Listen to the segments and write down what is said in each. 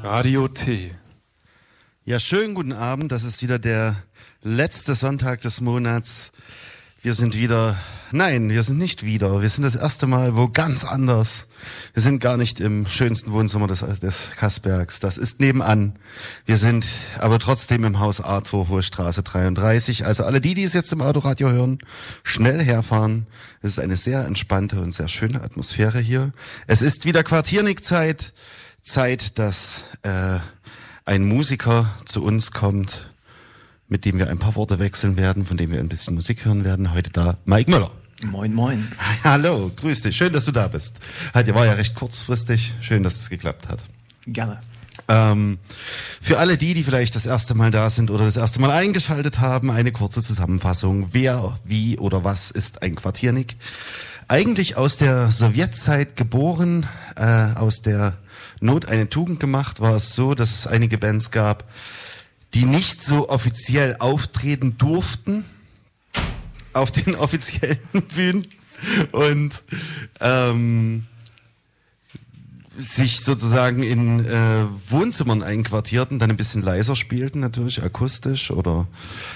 Radio T. Ja, schönen guten Abend. Das ist wieder der letzte Sonntag des Monats. Wir sind wieder, nein, wir sind nicht wieder. Wir sind das erste Mal wo ganz anders. Wir sind gar nicht im schönsten Wohnzimmer des Kasbergs. Das ist nebenan. Wir sind aber trotzdem im Haus Arthur, Hohe Straße 33. Also alle die es jetzt im Autoradio hören, schnell herfahren. Es ist eine sehr entspannte und sehr schöne Atmosphäre hier. Es ist wieder Quartiernik-Zeit. Zeit, dass ein Musiker zu uns kommt, mit dem wir ein paar Worte wechseln werden, von dem wir ein bisschen Musik hören werden. Heute da Mike Müller. Moin, moin. Hallo, grüß dich. Schön, dass du da bist. Heute war ja recht kurzfristig. Schön, dass es geklappt hat. Gerne. Für alle die vielleicht das erste Mal da sind oder das erste Mal eingeschaltet haben, eine kurze Zusammenfassung. Wer, wie oder was ist ein Quartiernik? Eigentlich aus der Sowjetzeit geboren, aus der Not eine Tugend gemacht, war es so, dass es einige Bands gab, die nicht so offiziell auftreten durften auf den offiziellen Bühnen und sich sozusagen in Wohnzimmern einquartierten, dann ein bisschen leiser spielten, natürlich akustisch oder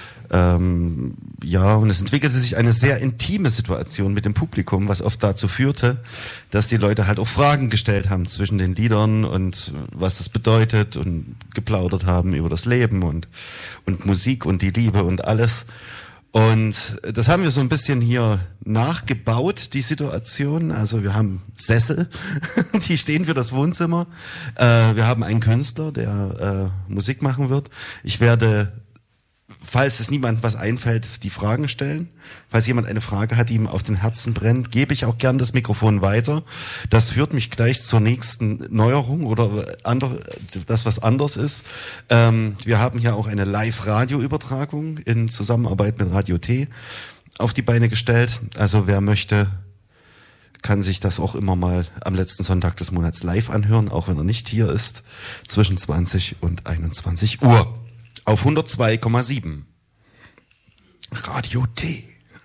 ja, und es entwickelte sich eine sehr intime Situation mit dem Publikum, was oft dazu führte, dass die Leute halt auch Fragen gestellt haben zwischen den Liedern und was das bedeutet und geplaudert haben über das Leben und Musik und die Liebe und alles. Und das haben wir so ein bisschen hier nachgebaut, die Situation. Also wir haben Sessel, die stehen für das Wohnzimmer. Wir haben einen Künstler, der Musik machen wird. Ich werde, falls es niemand was einfällt, die Fragen stellen. Falls jemand eine Frage hat, die ihm auf den Herzen brennt, gebe ich auch gern das Mikrofon weiter. Das führt mich gleich zur nächsten Neuerung oder das, was anders ist. Wir haben hier auch eine Live-Radio-Übertragung in Zusammenarbeit mit Radio T auf die Beine gestellt. Also wer möchte, kann sich das auch immer mal am letzten Sonntag des Monats live anhören, auch wenn er nicht hier ist, zwischen 20 und 21 Uhr. Auf 102,7. Radio T.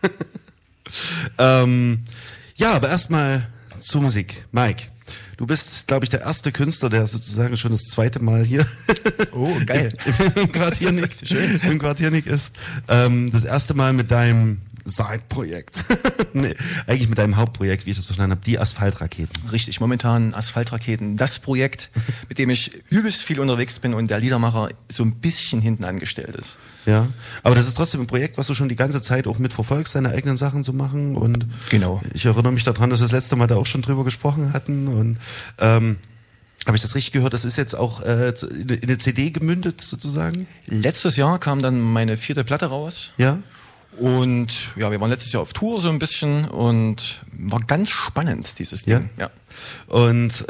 Ja, aber erstmal zur Musik. Mike, du bist, glaube ich, der erste Künstler, der sozusagen schon das zweite Mal hier geil. im Quartiernik ist. Das erste Mal mit deinem Side-Projekt. Nee, eigentlich mit deinem Hauptprojekt, wie ich das verstanden habe, die Asphaltraketen. Richtig, momentan Asphaltraketen, das Projekt, mit dem ich übelst viel unterwegs bin und der Liedermacher so ein bisschen hinten angestellt ist. Ja, aber das ist trotzdem ein Projekt, was du schon die ganze Zeit auch mitverfolgst, deine eigenen Sachen zu machen. Und genau. Ich erinnere mich daran, dass wir das letzte Mal da auch schon drüber gesprochen hatten. Und habe ich das richtig gehört? Das ist jetzt auch in eine CD gemündet sozusagen? Letztes Jahr kam dann meine 4. Platte raus. Ja. Und ja, wir waren letztes Jahr auf Tour so ein bisschen und war ganz spannend, dieses Ding. Ja. Und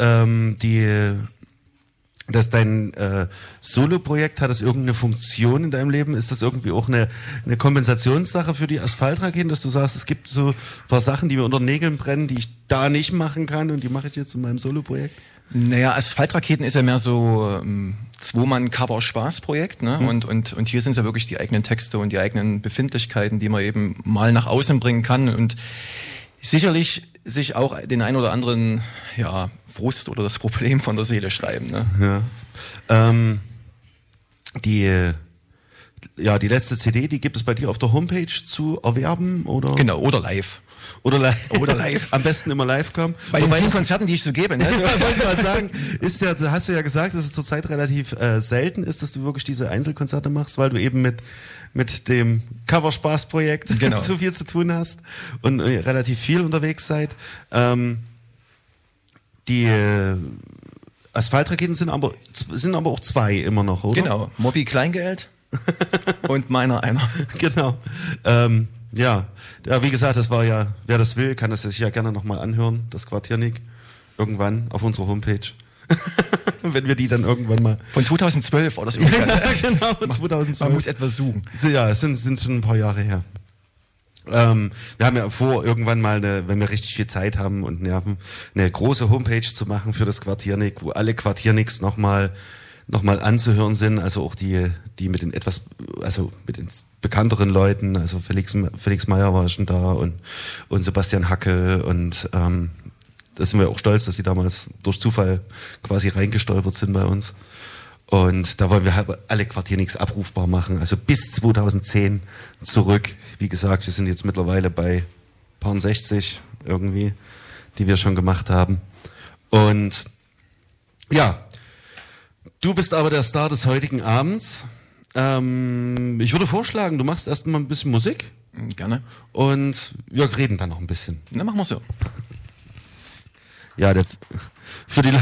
dein Solo-Projekt, hat das irgendeine Funktion in deinem Leben? Ist das irgendwie auch eine Kompensationssache für die Asphaltraketen, dass du sagst, es gibt so ein paar Sachen, die mir unter den Nägeln brennen, die ich da nicht machen kann und die mache ich jetzt in meinem Solo-Projekt? Naja, Asphaltraketen ist ja mehr so Zwei-Mann-Cover-Spaß-Projekt, ne? Und hier sind es ja wirklich die eigenen Texte und die eigenen Befindlichkeiten, die man eben mal nach außen bringen kann und sicherlich sich auch den ein oder anderen Frust oder das Problem von der Seele schreiben, ne? Ja. Die letzte CD, die gibt es bei dir auf der Homepage zu erwerben, oder? Genau, oder live. Oder live. Am besten immer live kommen. Bei den 10 Konzerten, die ich so gebe, ne? Wollte ich mal sagen, da hast du ja gesagt, dass es zurzeit relativ selten ist, dass du wirklich diese Einzelkonzerte machst, weil du eben mit dem Coverspaß-Projekt so viel zu tun hast und relativ viel unterwegs seid. Die Asphaltraketen sind aber auch 2 immer noch, oder? Genau, Mobby Kleingeld und meiner einer. Genau. Ja, wie gesagt, das war ja, wer das will, kann das sich ja gerne nochmal anhören, das Quartiernik, irgendwann auf unserer Homepage. Wenn wir die dann irgendwann mal... Von 2012 oder so. Ja, genau, 2012. Man muss etwas suchen. Ja, es sind schon ein paar Jahre her. Wir haben ja vor, irgendwann mal, wenn wir richtig viel Zeit haben und Nerven, eine große Homepage zu machen für das Quartiernik, wo alle Quartierniks nochmal anzuhören sind, also auch die mit den mit den bekannteren Leuten, also Felix Meyer war schon da und Sebastian Hackel und da sind wir auch stolz, dass sie damals durch Zufall quasi reingestolpert sind bei uns. Und da wollen wir halt alle Quartiernicks abrufbar machen. Also bis 2010 zurück. Wie gesagt, wir sind jetzt mittlerweile bei paar 60 irgendwie, die wir schon gemacht haben. Und ja, du bist aber der Star des heutigen Abends. Ich würde vorschlagen, du machst erst mal ein bisschen Musik. Gerne. Und wir reden dann noch ein bisschen. Na, machen wir so. Ja, für die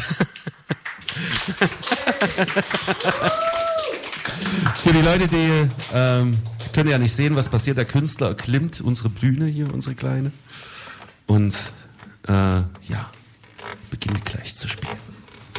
Leute, die können ja nicht sehen, was passiert. Der Künstler erklimmt unsere Bühne hier, unsere kleine. Und ja, beginnt gleich zu spielen.